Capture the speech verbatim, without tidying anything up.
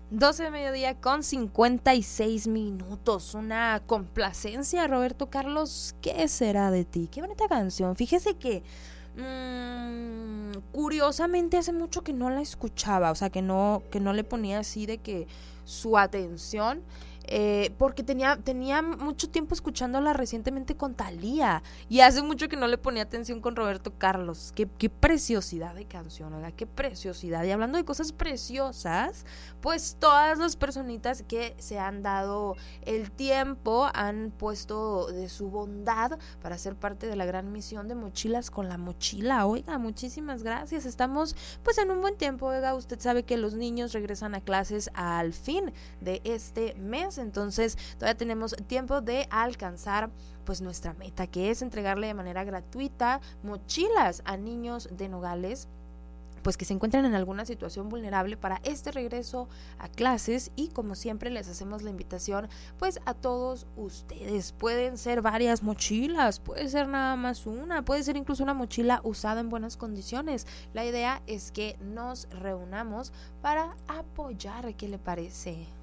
doce de mediodía con cincuenta y seis minutos. Una complacencia, Roberto Carlos. ¿Qué será de ti? Qué bonita canción. Fíjese que mmm, curiosamente hace mucho que no la escuchaba. O sea, que no, que no le ponía así de que su atención. Eh, porque tenía, tenía mucho tiempo escuchándola recientemente con Thalía y hace mucho que no le ponía atención con Roberto Carlos. Qué, qué preciosidad de canción, oiga, qué preciosidad. Y hablando de cosas preciosas, pues todas las personitas que se han dado el tiempo han puesto de su bondad para ser parte de la gran misión de Mochilas con la Mochila. Oiga, muchísimas gracias. Estamos pues en un buen tiempo, oiga, usted sabe que los niños regresan a clases al fin de este mes. Entonces todavía tenemos tiempo de alcanzar pues nuestra meta, que es entregarle de manera gratuita mochilas a niños de Nogales pues que se encuentran en alguna situación vulnerable para este regreso a clases. Y como siempre les hacemos la invitación pues a todos ustedes. Pueden ser varias mochilas, puede ser nada más una, puede ser incluso una mochila usada en buenas condiciones. La idea es que nos reunamos para apoyar. ¿Qué le parece?